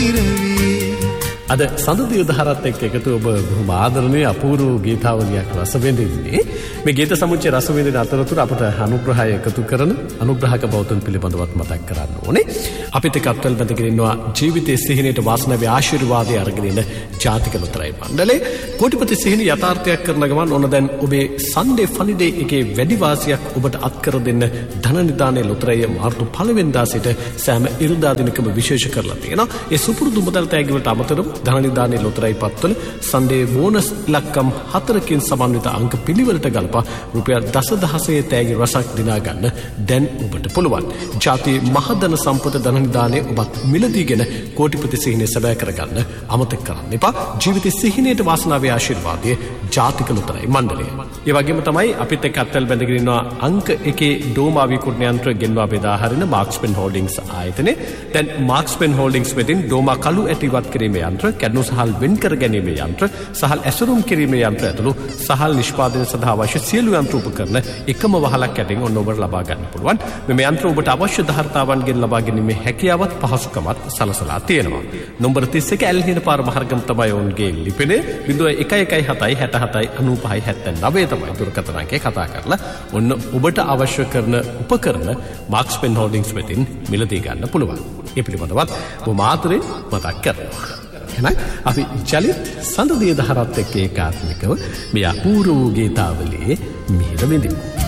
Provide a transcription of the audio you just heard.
අද සඳුදිය දහරත් එක්ක එකතු ඔබ බොහොම ආදරණීය අපූර්ව ගීතාවලියක් රස විඳින්නේ. මේ ගීත සමුච්චය රස විඳින අතරතුර අපට අනුග්‍රහය එකතු කරන අනුග්‍රහක බෞද්ධන් පිළිබඳවත් මතක් කරන්න ඕනේ. අපිට කප්ටල් බඳගෙන ඉන්නවා ජීවිතයේ සිහිනයට වාසනාවේ ආශිර්වාදයේ අරගෙන ඉන්න ජාතික ලොතරැයි මණ්ඩලේ. කෝටිපති සිහින යථාර්ථයක් කරන ගමන් ඕන දැන් ඔබේ සන්ඩේ ෆනිඩේ එකේ වැඩි වාසියක් ඔබට අත්කර දෙන්න ධන නිදානේ ලොතරැයි මාර්තු 1 වෙනිදා සිට සෑම ඉරිදා දිනකම විශේෂ කරලා තියෙනවා. ඒ සුපුරුදු මුදල් තෑගි වලට අමතරව ධනනිදානේ ලොතරැයි පත්වල සන්ඩේ බෝනස් ඉලක්කම් 4කින් සමන්විත අංක පිළිවෙලට ගලපා රුපියල් දසදහසේ තෑගි රසක් දිනා ගන්න දැන් ඔබට පුළුවන්. ජාතියේ මහධන සම්පත ධනනිදානේ ඔබත් මිලදීගෙන කෝටිපති සිහිනේ සැබෑ කරගන්න අමතක කරන්න එපා. ජීවිතයේ සිහිනයට වාසනාවේ ආශිර්වාදයේ ජාතික ලොතරැයි මණ්ඩලය. ඒ වගේම තමයි අපිත් එක්ක අත්වල බැඳගෙන ඉන්නවා අංක 1 ඩෝමා විකුණන යන්ත්‍ර ගෙන්වා බෙදා හරින මාක්ස්පෙන් හෝල්ඩින්ග්ස් ආයතනයේ. දැන් මාක්ස්පෙන් හෝල්ඩින්ග්ස් වෙතින් ඩෝමා කළු ඇටිවත් කිරීමේ යන්ත්‍ර, කැඩුණු සහල් වෙන් කර ගැනීමේ යන්ත්‍ර, සහල් ඇසුරුම් කිරීමේ යන්ත්‍ර ඇතුළු සහල් නිෂ්පාදනය සඳහා අවශ්‍ය සියලු යන්ත්‍ර උපකරණ එකම වහලක් ඇතින් ඔන්න ඔබට ලබා ගන්න පුළුවන්. මේ යන්ත්‍ර ඔබට අවශ්‍ය ධාර්තාවන්ගෙන් ලබා ගැනීමේ හැකියාවත් පහසුකමත් සලසලා තියෙනවා. නම්බර 31 ඇල්හින පාර මහර්ගම තමයි ඔවුන්ගේ ලිපිනේ 0117679579 තමයි දුරකථන අංකේ කතා කරලා ඔන්න ඔබට අවශ්‍ය කරන උපකරණ මාක්ස්පෙන් හෝල්ඩින්ග්ස් වෙතින් මිලදී ගන්න පුළුවන්. ඒ පිළිබඳවත් ඔබ මාතරේ මතක් කරනවා. එහෙනම් අපි චලිත සඳුදිය දහරත් එක්ක ඒකාත්මිකව මේ අපූර්ව ගීතාවලියේ මිහිර විඳිමු.